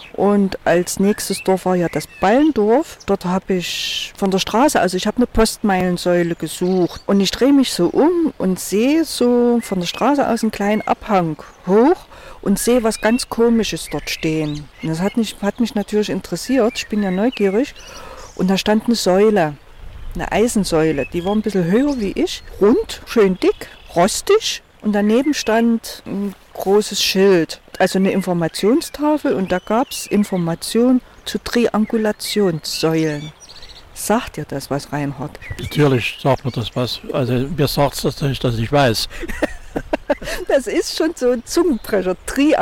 Und als nächstes Dorf war ja das Ballendorf. Dort habe ich von der Straße, also ich habe eine Postmeilensäule gesucht. Und ich drehe mich so um und sehe so von der Straße aus einen kleinen Abhang hoch und sehe was ganz Komisches dort stehen. Und das hat mich natürlich interessiert, ich bin ja neugierig. Und da stand eine Säule, eine Eisensäule, die war ein bisschen höher wie ich, rund, schön dick, rostig. Und daneben stand ein großes Schild, also eine Informationstafel, und da gab es Informationen zu Triangulationssäulen. Sagt dir das was, Reinhard? Natürlich sagt mir das was. Also mir sagt es das nicht, dass ich weiß. Das ist schon so ein Zungenbrecher.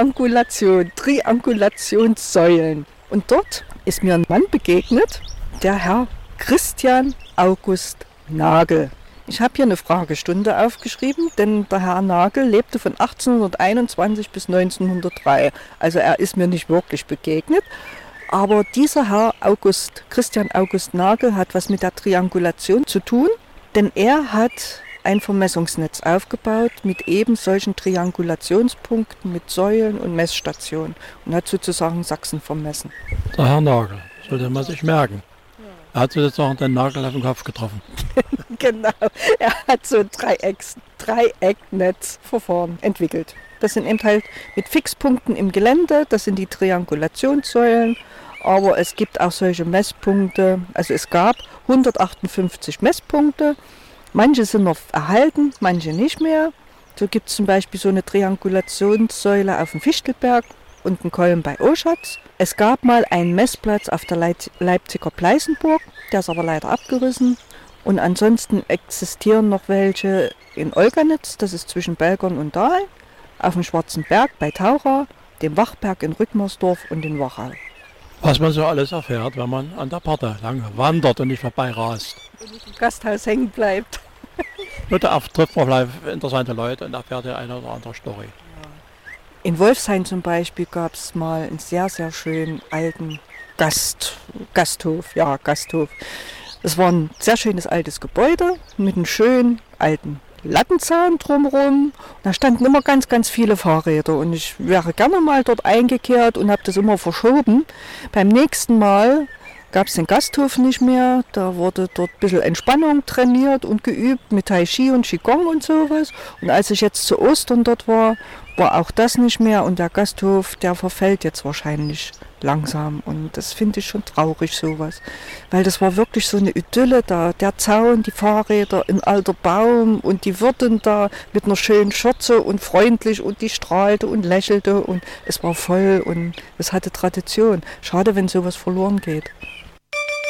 Triangulationssäulen. Und dort ist mir ein Mann begegnet, der Herr Christian August Nagel. Ich habe hier eine Fragestunde aufgeschrieben, denn der Herr Nagel lebte von 1821 bis 1903. Also er ist mir nicht wirklich begegnet. Aber dieser Herr Christian August Nagel hat was mit der Triangulation zu tun, denn er hat ein Vermessungsnetz aufgebaut mit eben solchen Triangulationspunkten, mit Säulen und Messstationen und hat sozusagen Sachsen vermessen. Der Herr Nagel, sollte man sich merken. Er hat sozusagen den Nagel auf den Kopf getroffen. Genau, er hat so ein Dreiecknetzverfahren entwickelt. Das sind eben halt mit Fixpunkten im Gelände, das sind die Triangulationssäulen, aber es gibt auch solche Messpunkte, also es gab 158 Messpunkte, manche sind noch erhalten, manche nicht mehr. So gibt es zum Beispiel so eine Triangulationssäule auf dem Fichtelberg und einen Kollen bei Oschatz. Es gab mal einen Messplatz auf der Leipziger Pleißenburg, der ist aber leider abgerissen. Und ansonsten existieren noch welche in Olganitz, das ist zwischen Belgern und Dahl, auf dem Schwarzen Berg bei Taucha, dem Wachberg in Rückmersdorf und in Wachau. Was man so alles erfährt, wenn man an der Pforte lang wandert und nicht vorbei rast. Und nicht im Gasthaus hängen bleibt. Nur da trifft man vielleicht interessante Leute und erfährt ja eine oder andere Story. In Wolfshain zum Beispiel gab es mal einen sehr, sehr schönen alten Gasthof. Es war ein sehr schönes altes Gebäude mit einem schönen alten Lattenzaun drumherum. Da standen immer ganz, ganz viele Fahrräder und ich wäre gerne mal dort eingekehrt und habe das immer verschoben. Beim nächsten Mal gab es den Gasthof nicht mehr, da wurde dort ein bisschen Entspannung trainiert und geübt mit Tai Chi und Qigong und sowas. Und als ich jetzt zu Ostern dort war auch das nicht mehr und der Gasthof, der verfällt jetzt wahrscheinlich langsam und das finde ich schon traurig sowas, weil das war wirklich so eine Idylle da, der Zaun, die Fahrräder, ein alter Baum und die Wirtin da mit einer schönen Schürze und freundlich und die strahlte und lächelte und es war voll und es hatte Tradition. Schade, wenn sowas verloren geht.